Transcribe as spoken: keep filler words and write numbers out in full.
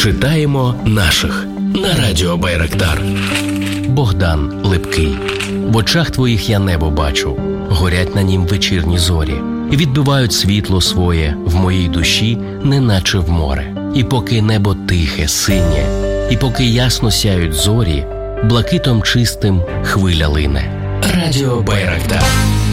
Читаємо наших на радіо Байрактар. Богдан Липкий. В очах твоїх я небо бачу, горять на нім вечірні зорі, і відбивають світло своє в моїй душі, неначе в море. І поки небо тихе, синє, і поки ясно сяють зорі, блакитом чистим хвиля лине. Радіо Байрактар.